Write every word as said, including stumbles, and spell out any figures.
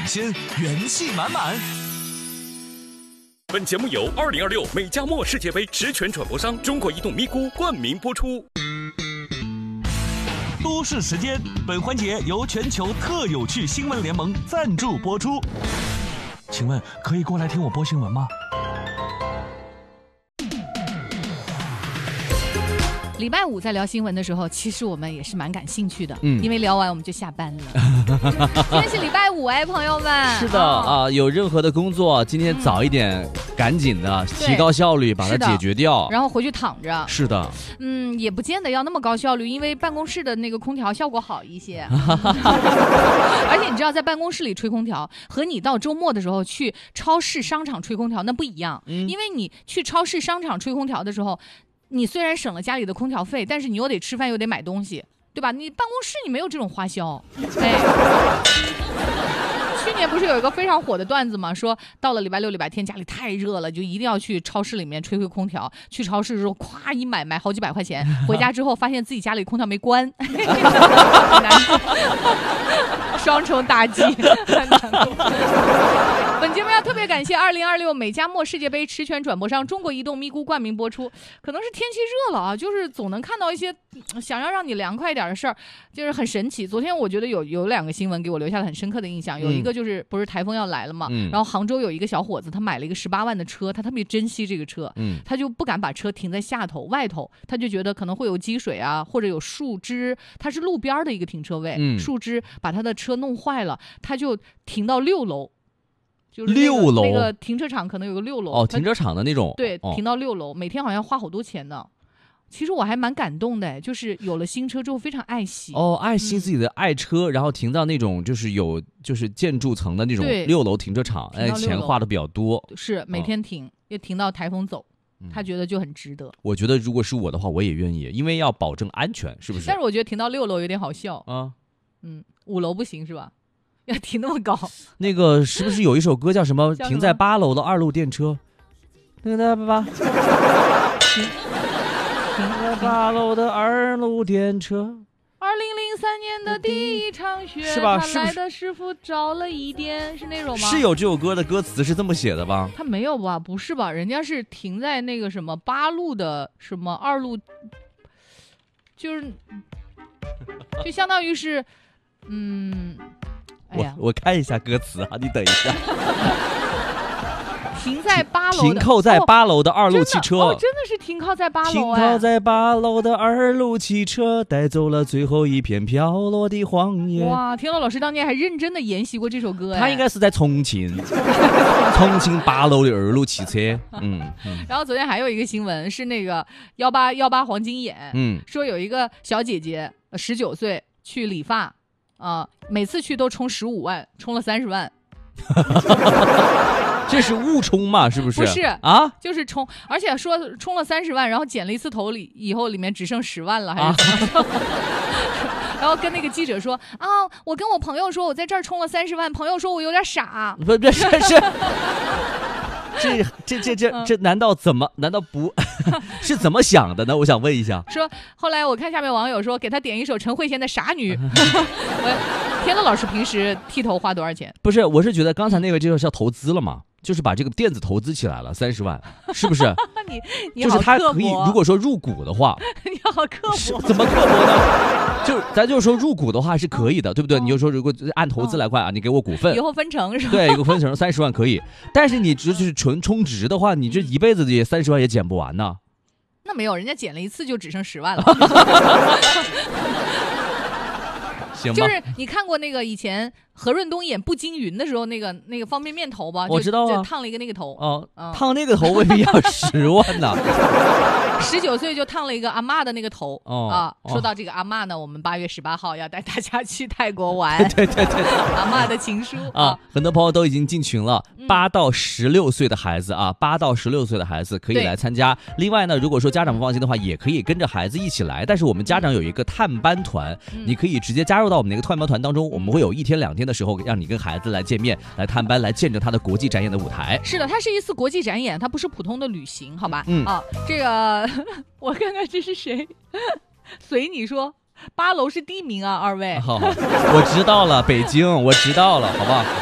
先，元气满满。 本节目由二零二六美加墨世界杯实权转播商中国移动咪咕冠名播出。 都市时间，本环节由全球特有趣新闻联盟赞助播出。请问可以过来听我播新闻吗？ 礼拜五在聊新闻的时候，其实我们也是蛮感兴趣的， 嗯， 因为聊完我们就下班了。今天是礼拜五哎，朋友们。 是的啊、哦呃，有任何的工作，今天早一点，嗯、赶紧的提高效率，把它解决掉， 然后回去躺着。 是的， 嗯，也不见得要那么高效率，因为办公室的那个空调效果好一些。而且你知道，在办公室里吹空调和你到周末的时候去超市、商场吹空调那不一样，嗯、因为你去超市、商场吹空调的时候。你虽然省了家里的空调费，但是你又得吃饭又得买东西，对吧？你办公室你没有这种花销。哎，去年不是有一个非常火的段子吗？说到了礼拜六、礼拜天家里太热了，就一定要去超市里面吹吹空调。去超市的时候，咵一买买好几百块钱，回家之后发现自己家里空调没关，双重打击。本节目要特别感谢二零二六美加墨世界杯持权转播商中国移动咪咕冠名播出。可能是天气热了啊，就是总能看到一些想要让你凉快一点的事儿，就是很神奇。昨天我觉得有有两个新闻给我留下了很深刻的印象，有一个就是不是台风要来了嘛，嗯、然后杭州有一个小伙子，他买了一个十八万的车，他特别珍惜这个车，嗯、他就不敢把车停在下头外头，他就觉得可能会有积水啊，或者有树枝，他是路边的一个停车位，嗯、树枝把他的车弄坏了，他就停到六楼。就是、那个、 六楼那个停车场可能有个六楼哦，停车场的那种， 对， 哦、 停到六楼，每天好像花好多钱呢。其实我还蛮感动的，就是有了新车之后非常爱惜哦，爱惜自己的爱车，嗯、然后停到那种就是有就是建筑层的那种六楼停车场，哎，钱花的比较多， 是每天停，也、哦、停到台风走。他觉得就很值得。 我觉得如果是我的话，我也愿意，因为要保证安全，是不是？ 但是我觉得停到六楼有点好笑啊， 嗯，五楼不行是吧？要停那么高？ 那个是不是有一首歌叫什么？停在八楼的二路电车。那个八八。停在八楼的二路电车。 二零零三年的第一场雪， 是吧？ 他来的师傅着了一点，是那种吗？ 是有这首歌的歌词是这么写的吧？ 他没有吧？不是吧？人家是停在那个什么八路的什么二路，就是就相当于是，嗯。哎呀、 我我看一下歌词啊，你等一下。 停在八楼， 停靠在八楼的二路汽车， 哦，真的, 哦真的是停靠在八楼、哎。 停靠在八楼的二路汽车，带走了最后一片飘落的黄叶。 哇，田螺老师当年还认真的研习过这首歌、哎， 他应该是在重庆，重庆八楼的二路汽车。嗯嗯。然后昨天还有一个新闻是那个幺八幺八黄金眼，嗯，说有一个小姐姐十九岁去理发。啊、呃，每次去都充十五万，充了三十万， 这是误充嘛？是不是？ 不是啊， 就是充，而且说充了三十万，然后剪了一次头里以后里面只剩十万了，还是怎么、啊、然后跟那个记者说啊，我跟我朋友说我在这儿充了三十万，朋友说我有点傻， 不不是是。这这这这这难道怎么？难道不是怎么想的呢？我想问一下。 说后来我看下面网友说，给他点一首陈慧娴的《傻女》。天乐老师平时剃头花多少钱？ 不是，我是觉得刚才那位这就是要投资了嘛，就是把这个店子投资起来了，三十万，是不是？ 你你好刻薄，就是他可以，如果说入股的话， 你好刻薄， 怎么刻薄呢？就咱就是说入股的话是可以的，对不对？哦、你就说如果按投资来看啊，你给我股份， 以后分成是吧？ 对，一个分成三十万可以，但是你只是纯充值的话，你这一辈子也三十万也减不完呢。 那没有，人家减了一次就只剩十万了。 行吧， 就是你看过那个以前何润东演步惊云的时候，那个那个方便面头吧？ 我知道啊， 就烫了一个那个头。 哦，嗯、烫那个头未必要十万呢。 十九岁就烫了一个阿嬷的那个头、 哦、 啊！ 哦、 说到这个阿嬷呢，我们八月十八号要带大家去泰国玩。 对对 对, 对， 阿嬷的情书啊，啊很多朋友都已经进群了。八到十六岁的孩子啊，八到十六岁的孩子可以来参加。另外呢，如果说家长不放心的话，也可以跟着孩子一起来。但是我们家长有一个探班团，嗯、你可以直接加入到我们那个探班团当中。我们会有一天两天的时候，让你跟孩子来见面，来探班，来见证他的国际展演的舞台。 是的，它是一次国际展演，它不是普通的旅行，好吧？嗯啊，这个我看看这是谁，随你说。八楼是地名啊，二位。 好好，我知道了，北京，我知道了，好不好？